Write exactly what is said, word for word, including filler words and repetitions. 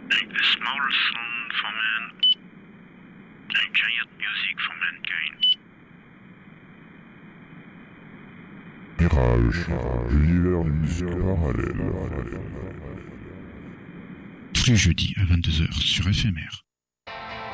A small song for man, a giant music for mankind. Mirage, l'univers d'une musique parallèle. Tous les jeudis à vingt-deux heures sur F M R.